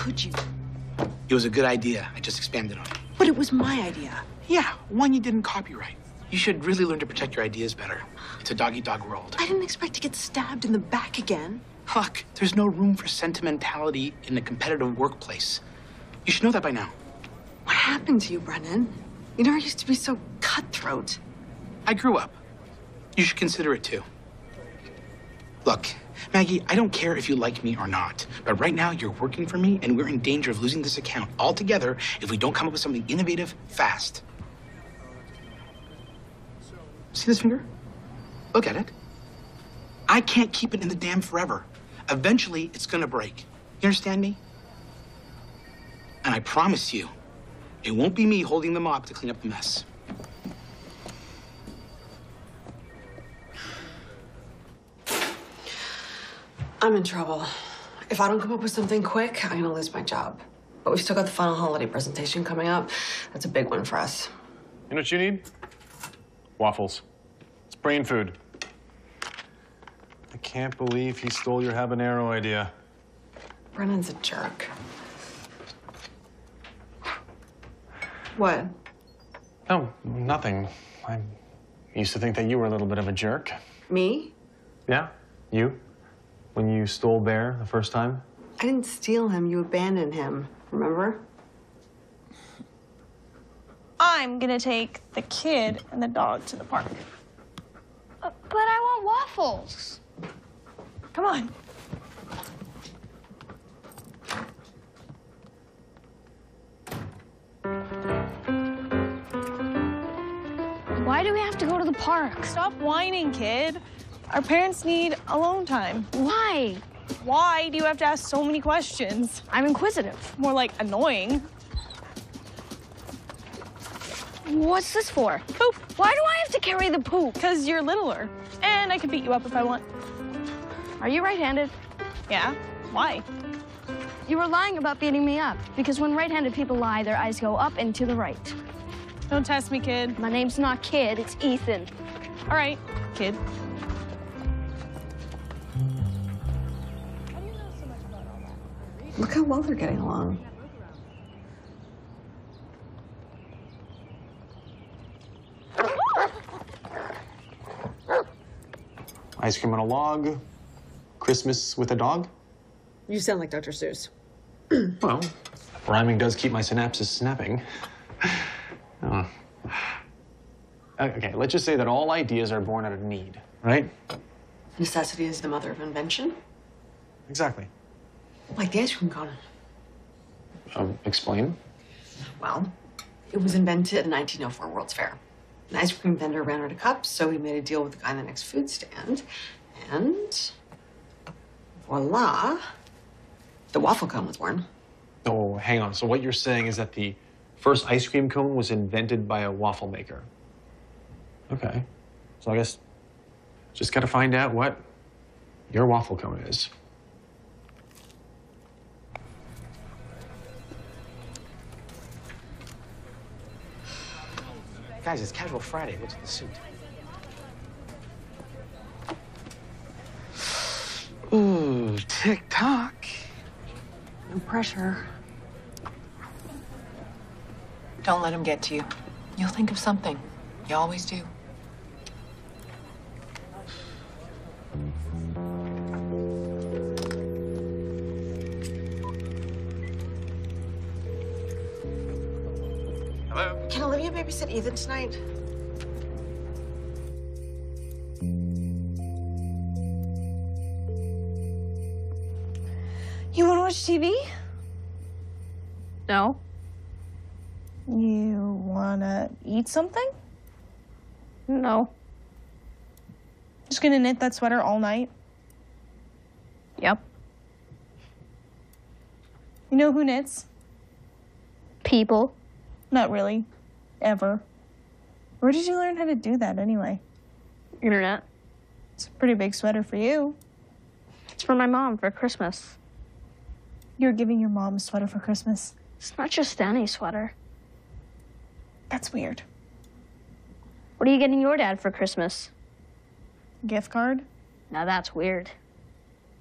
could you? It was a good idea. I just expanded on it. But it was my idea. Yeah, one you didn't copyright. You should really learn to protect your ideas better. It's a dog-eat-dog world. I didn't expect to get stabbed in the back again. Look, there's no room for sentimentality in a competitive workplace. You should know that by now. What happened to you, Brennan? You never used to be so cutthroat. I grew up. You should consider it too. Look, Maggie, I don't care if you like me or not, but right now you're working for me and we're in danger of losing this account altogether if we don't come up with something innovative fast. See this finger? Look at it. I can't keep it in the dam forever. Eventually, it's gonna break. You understand me? And I promise you, it won't be me holding the mop to clean up the mess. I'm in trouble. If I don't come up with something quick, I'm gonna lose my job. But we've still got the final holiday presentation coming up. That's a big one for us. You know what you need? Waffles. It's brain food. I can't believe he stole your habanero idea. Brennan's a jerk. What? No, nothing. I used to think that you were a little bit of a jerk. Me? Yeah, you. When you stole Bear the first time. I didn't steal him. You abandoned him. Remember? I'm gonna take the kid and the dog to the park. But I want waffles. Come on. Why do we have to go to the park? Stop whining, kid. Our parents need alone time. Why? Why do you have to ask so many questions? I'm inquisitive. More like annoying. What's this for? Poop. Why do I have to carry the poop? Because you're littler. And I can beat you up if I want. Are you right-handed? Yeah? Why? You were lying about beating me up, because when right-handed people lie, their eyes go up and to the right. Don't test me, kid. My name's not Kid, it's Ethan. All right, kid. Look how well they're getting along. Ice cream on a log. Christmas with a dog. You sound like Dr. Seuss. Well, rhyming does keep my synapses snapping. Oh. Okay, let's just say that all ideas are born out of need, right? Necessity is the mother of invention. Exactly. Like the ice cream cone. Explain. Well, it was invented in 1904 World's Fair. An ice cream vendor ran out of cups, so he made a deal with the guy in the next food stand. And voila, the waffle cone was born. Oh, hang on. So what you're saying is that the first ice cream cone was invented by a waffle maker. Okay. So I guess just got to find out what your waffle cone is. Guys, it's Casual Friday. What's in the suit? Ooh, TikTok. No pressure. Don't let him get to you. You'll think of something. You always do. Hello? Can Olivia babysit Ethan tonight? You want to watch TV? No. You want to eat something? No. Just gonna knit that sweater all night? Yep. You know who knits? People. Not really. Ever. Where did you learn how to do that anyway? Internet. It's a pretty big sweater for you. It's for my mom for Christmas. You're giving your mom a sweater for Christmas? It's not just any sweater. That's weird. What are you getting your dad for Christmas? Gift card? Now that's weird.